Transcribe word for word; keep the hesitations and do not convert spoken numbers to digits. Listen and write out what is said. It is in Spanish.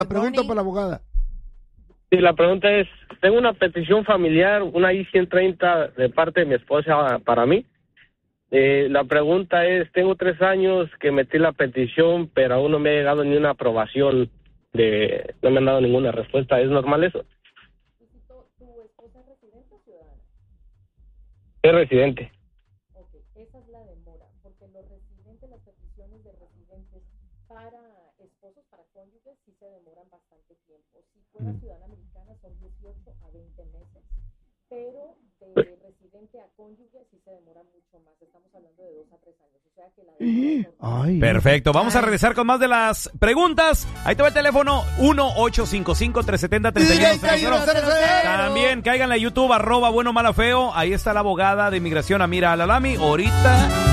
La pregunta para la abogada. Sí, la pregunta es, tengo una petición familiar, una I ciento treinta de parte de mi esposa para mí. Eh, la pregunta es, tengo tres años que metí la petición, pero aún no me ha llegado ni una aprobación, de, no me han dado ninguna respuesta. ¿Es normal eso? ¿Tu esposa es residente o ciudadana? Es residente. Ok, esa es la demora, porque los residentes, las peticiones de residentes para esposos, para cónyuges, sí se demoran bastante tiempo. Si fuera ciudadana americana son dieciocho a veinte meses, pero de residente a cónyuge sí se demora mucho más. Estamos hablando de dos a tres años, o sea que la demora es perfecto, vamos a regresar con más de las preguntas. Ahí te va el teléfono uno ocho cinco cinco, tres siete cero, tres uno cero cero. También cáiganle a YouTube, arroba bueno mala feo. Ahí está la abogada de inmigración Amira Al-Alami. Ahorita